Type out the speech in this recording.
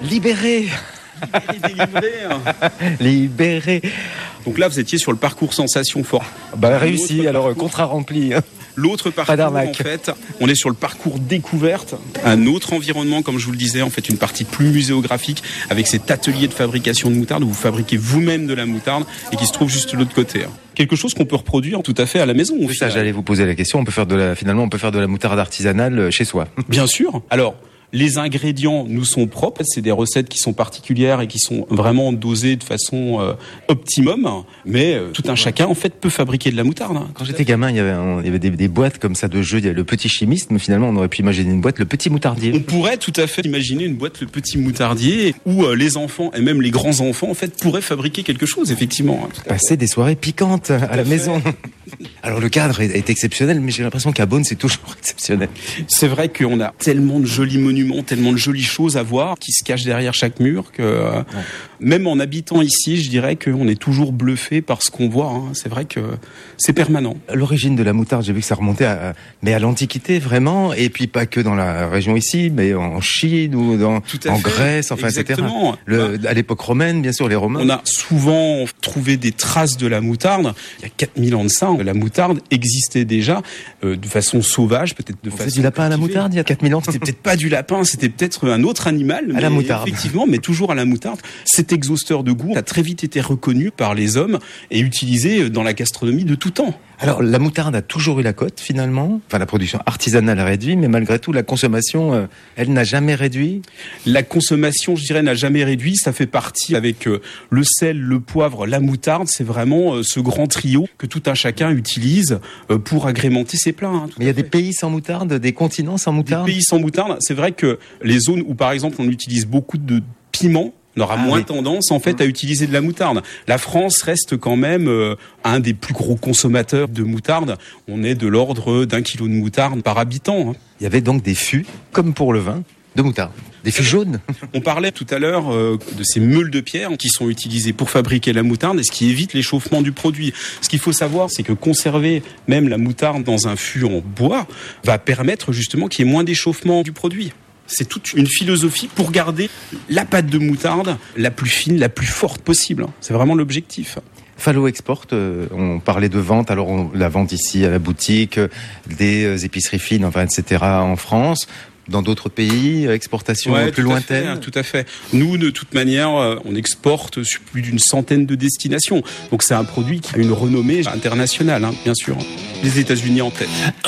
Libéré. Délivré. Libéré. Donc là, vous étiez sur le parcours sensation fort. Réussi, alors contrat rempli. L'autre Pas parcours, d'arnaque. en fait, on est sur le parcours découverte, un autre environnement, comme je vous le disais, en fait, une partie plus muséographique, avec cet atelier de fabrication de moutarde où vous fabriquez vous-même de la moutarde et qui se trouve juste de l'autre côté. Quelque chose qu'on peut reproduire tout à fait à la maison. C'est ça, j'allais vous poser la question. On peut faire de la moutarde artisanale chez soi. Bien sûr. Alors, les ingrédients nous sont propres. C'est des recettes qui sont particulières et qui sont vraiment dosées de façon optimum. Mais tout un chacun, en fait, peut fabriquer de la moutarde. Quand j'étais gamin, il y avait des boîtes comme ça de jeux. Il y avait le petit chimiste, mais finalement, on aurait pu imaginer une boîte, le petit moutardier. On pourrait tout à fait imaginer une boîte, le petit moutardier, où les enfants et même les grands-enfants, en fait, pourraient fabriquer quelque chose, effectivement. Passer des soirées piquantes à la maison. Alors, le cadre est exceptionnel, mais j'ai l'impression qu'à Beaune, c'est toujours exceptionnel. C'est vrai qu'on a tellement de jolis monuments, tellement de jolies choses à voir qui se cachent derrière chaque mur que même en habitant ici, je dirais qu'on est toujours bluffé par ce qu'on voit. C'est vrai que c'est permanent. L'origine de la moutarde, j'ai vu que ça remontait à l'Antiquité vraiment, et puis pas que dans la région ici, mais en Chine ou en Grèce, enfin, exactement. etc. À l'époque romaine, bien sûr, les Romains. On a souvent trouvé des traces de la moutarde. Il y a 4000 ans de ça, la moutarde existait déjà de façon sauvage, peut-être de façon... C'est du lapin à la moutarde il y a 4000 ans. C'était peut-être pas du lapin, c'était peut-être un autre animal. À la moutarde. Effectivement, mais toujours à la moutarde. Cet exhausteur de goût a très vite été reconnu par les hommes et utilisé dans la gastronomie de tout temps. Alors, la moutarde a toujours eu la cote, finalement. Enfin, la production artisanale a réduit, mais malgré tout, la consommation, elle n'a jamais réduit. La consommation, je dirais, n'a jamais réduit. Ça fait partie avec le sel, le poivre, la moutarde. C'est vraiment ce grand trio que tout un chacun utilise pour agrémenter ses plats. Mais il y a des pays sans moutarde, des continents sans moutarde. Des pays sans moutarde. C'est vrai que les zones où, par exemple, on utilise beaucoup de piment, on aura moins tendance en fait à utiliser de la moutarde. La France reste quand même un des plus gros consommateurs de moutarde. On est de l'ordre d'1 kilo de moutarde par habitant. Il y avait donc des fûts, comme pour le vin, de moutarde. Des fûts jaunes. On parlait tout à l'heure de ces meules de pierre qui sont utilisées pour fabriquer la moutarde et ce qui évite l'échauffement du produit. Ce qu'il faut savoir, c'est que conserver même la moutarde dans un fût en bois va permettre justement qu'il y ait moins d'échauffement du produit. C'est toute une philosophie pour garder la pâte de moutarde la plus fine, la plus forte possible. C'est vraiment l'objectif. Fallo exporte, on parlait de vente, alors la vente ici à la boutique, des épiceries fines, enfin, etc. en France. Dans d'autres pays, exportation plus lointaine. Tout à fait. Nous, de toute manière, on exporte sur plus d'une centaine de destinations. Donc c'est un produit qui a une renommée internationale, bien sûr. Les États-Unis en tête.